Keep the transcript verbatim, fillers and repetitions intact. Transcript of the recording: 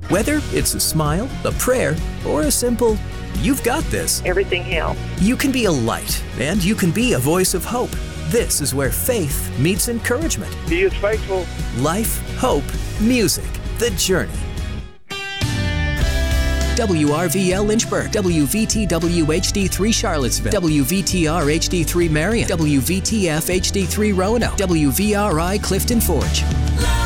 Whether it's a smile, a prayer, or a simple, "You've got this." Everything helps. You can be a light, and you can be a voice of hope. This is where faith meets encouragement. He is faithful. Life, hope, music, the journey. W R V L Lynchburg, W V T W H D three Charlottesville, W V T R H D three Marion, W V T F H D three Roanoke, W V R I Clifton Forge.